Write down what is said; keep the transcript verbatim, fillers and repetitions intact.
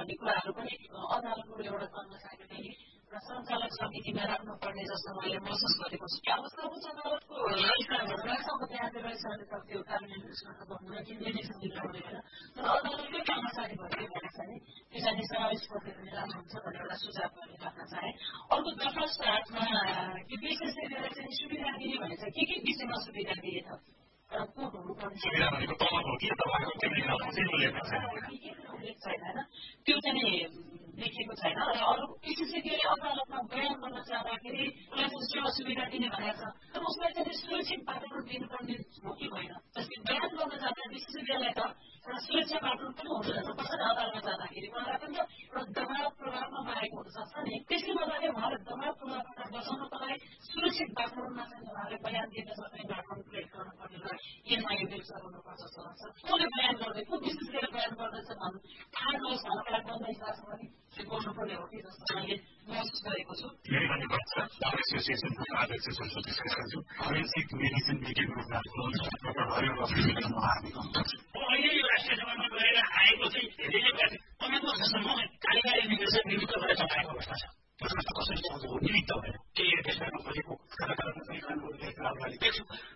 भन्ने कुराहरू पनि अदालतको एउटा कर्मचारीले र सञ्चालक समितिमा राख्नुपर्ने जस्तो मैले महसुस गरेको छु। अवस्था उच्च अदालतको रहेछ त्यहाँतिर रहेछ भने त त्यो कानुनी उसमा भन्नु कि निर्देशन दिनु हुँदैन तर अदालतकै कर्मचारी भएकै भएर चाहिँ त्यसरी समावेशप्रति पनि राम्रो हुन्छ भन्ने एउटा सुझाव पनि राख्न चाहे। अर्को दरखास्त आठमा कि विशेष गरेर चाहिँ सुविधा दिने भने चाहिँ के के विषयमा सुविधा दिए त को हुनुपर्ने सुविधा भनेको तलब हो कि तपाईँको क्रिमिनलको चाहिँ उल्लेख छैन उल्लेख छैन होइन त्यो चाहिँ देखिएको छैन र अरू विशेष गरी अदालतमा बयान गर्न चाहँदाखेरि उसलाई चाहिँ सेवा सुविधा दिने भनेको छ तर उसलाई चाहिँ सुरक्षित वातावरण दिनुपर्ने हो कि होइन जस्तै बयान गर्न जाँदा विशेष गरीलाई त एउटा सुरक्षा वातावरण पनि हुनुपर्छ नि अदालतमा जाँदाखेरि उहाँलाई पनि त एउटा दबाव प्रभावमा मारेको हुनसक्छ नि त्यसले गर्दाखेरि उहाँले दबाव प्रभावबाट बचाउनको लागि सुरक्षित वातावरणमा चाहिँ उहाँले बयान दिन सक्ने वातावरण क्रिएट गर्नुपर्ने र यसमा यो व्यवस्था गर्नुपर्छ जस्तो लाग्छ कसले बयान गर्दै को विशेष गरेर बयान गर्दैछ भन्नु थाहा नहोस् भनेर बन्द इतिहास पनि गर्नुपर्ने हो कि जस्तो मैले महसुस गरेको छु। मेरो भन्ने छ बार एसोसिएसनको अध्यक्ष सरस्वती श्रेष्ठज्यू फोरेन्सिक मेडिसिन विज्ञान अहिले यो राष्ट्रिय सभामा गएर आएको चाहिँ धेरैले तपाईँको जसम्म कार्यकारी निर्देशक निमित्त भएर चलाएको अवस्था छ त्यसमा कसरी निमित्त भएर केही त्यसमा खोलेको देख्छु